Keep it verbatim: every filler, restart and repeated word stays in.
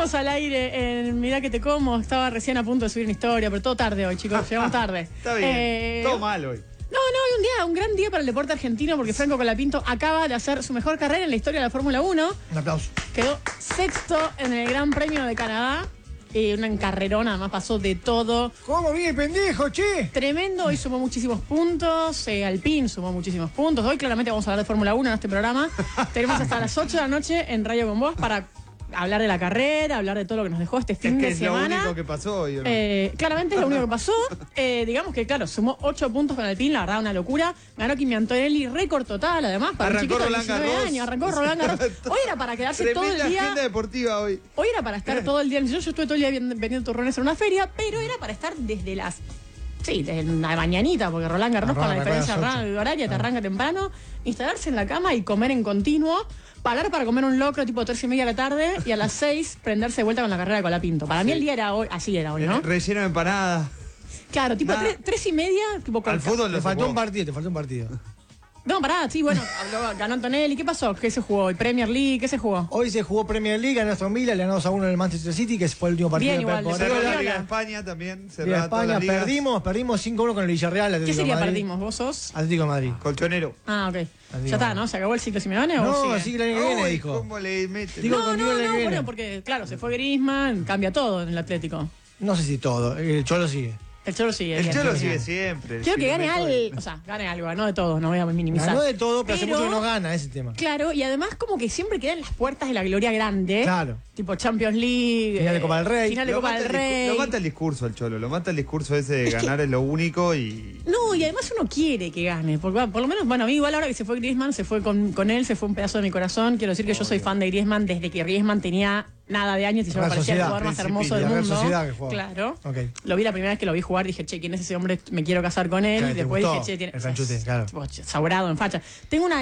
Estamos al aire en Mirá que te como. Estaba recién a punto de subir una historia, pero todo tarde hoy, chicos. Llegamos tarde. Está bien. Eh... Todo mal hoy. No, no, hoy un día, un gran día para el deporte argentino porque Franco Colapinto acaba de hacer su mejor carrera en la historia de la Fórmula uno. Un aplauso. Quedó sexto en el Gran Premio de Canadá. Eh, una encarrerona, además pasó de todo. ¿Cómo viene pendejo, che? Tremendo, hoy sumó muchísimos puntos. Eh, Alpine sumó muchísimos puntos. Hoy claramente vamos a hablar de Fórmula uno en este programa. Tenemos hasta las ocho de la noche en Radio con Vos para hablar de la carrera, hablar de todo lo que nos dejó este fin es que de es semana. Es lo único que pasó hoy, ¿o no? eh, Claramente es lo único que pasó. Eh, digamos que, claro, sumó ocho puntos con Alpine, la verdad, una locura. Ganó Kimi Antonelli, récord total, además, para Arrancó un chiquito de Roland diecinueve Garros. años. Arrancó Roland Garros. Hoy era para quedarse todo el Tremenda día. agenda deportiva hoy. Hoy era para estar todo el día. Yo, yo estuve todo el día vendiendo turrones en una feria, pero era para estar desde las. Sí, desde la mañanita, porque Roland Garros, con la diferencia horaria, te arranca temprano, instalarse en la cama y comer en continuo, parar para comer un locro tipo tres y media de la tarde y a las seis prenderse de vuelta con la carrera de Colapinto. Para sí. mí el día era hoy, así era hoy, ¿no? Relleno de empanada. Claro, tipo tres, tres y media, tipo con. Al fútbol te faltó un partido, te faltó un partido. No, pará, sí, bueno, habló, ganó Antonelli. ¿Qué pasó? ¿Qué se jugó hoy? ¿Premier League? ¿Qué se jugó? Hoy se jugó Premier League, ganó Aston Villa, le ganó dos a uno en el Manchester City, que fue el último partido Bien, de igual, Pep de Guardiola. La Liga de España también. Liga de España, perdimos, perdimos cinco a uno con el Villarreal. ¿Qué sería Madrid. perdimos? ¿Vos sos? Atlético de Madrid. Colchonero. Ah, ok. Atlético Ya está, ¿no? ¿Se acabó el ciclo Simeone o No, sigue? así que el año que viene, Uy, dijo. ¿Cómo le mete? Digo, No, conmigo no, el año no, que viene. bueno, porque, claro, se fue Griezmann, cambia todo en el Atlético. No sé si todo, el Cholo sigue. El Cholo sigue. El bien, Cholo bien. sigue siempre. Quiero que gane mejor. algo, o sea, gane algo, ganó de todo, no voy a minimizar. Ganó de todo, pero, pero hace mucho que no gana ese tema. Claro, y además como que siempre quedan las puertas de la gloria grande. Claro. Tipo Champions League. Final de Copa del Rey. Final de Lo Copa mata del el discu- Rey. Lo mata el discurso el Cholo, lo mata el discurso ese de Es ganar que- es lo único y... No, y además uno quiere que gane, porque bueno, por lo menos, bueno, a mí igual ahora que se fue Griezmann, se fue con, con él, se fue un pedazo de mi corazón. Quiero decir que yo soy fan de Griezmann desde que Griezmann tenía nada de años y se me Real parecía el Sociedad, jugador más principio, hermoso del la Real mundo. Sociedad que jugaba. Claro. Okay. Lo vi la primera vez que lo vi jugar, dije, che, ¿quién es ese hombre? Me quiero casar con él. Claro, y te después gustó dije, che, tiene. el franchute, claro. Tipo, saurado en facha. Tengo una